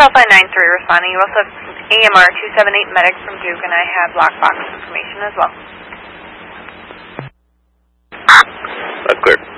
Alpha 93 responding. You also have AMR 278 medic from Duke, and I have lockbox information as well. Clear.